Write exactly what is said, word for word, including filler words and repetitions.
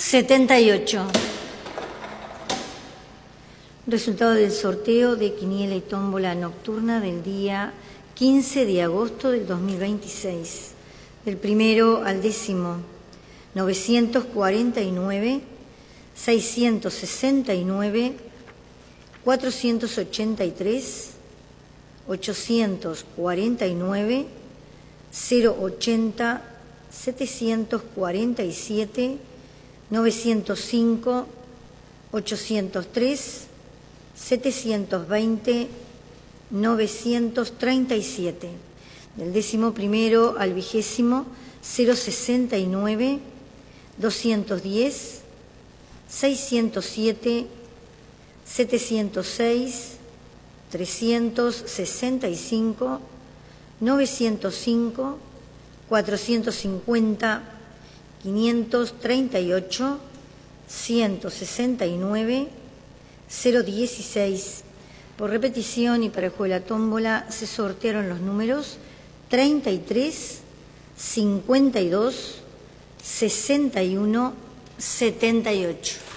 setenta y ocho. Resultado del sorteo de quiniela y tómbola nocturna del día quince de agosto del dos mil veintiséis. Del primero al décimo, novecientos cuarenta y nueve, seiscientos sesenta y nueve, cuatrocientos ochenta y tres, ochocientos cuarenta y nueve, cero ochenta, setecientos cuarenta y siete, novecientos cinco, ochocientos tres, setecientos veinte, novecientos treinta y siete. Del décimo primero al vigésimo, cero sesenta y nueve, doscientos diez, seiscientos siete, setecientos seis, trescientos sesenta y cinco, novecientos cinco, cuatrocientos cincuenta, quinientos treinta y ocho, ciento sesenta y nueve, cero dieciséis. Por repetición y para el juego de la tómbola se sortearon los números treinta y tres, cincuenta y dos, sesenta y uno, setenta y ocho.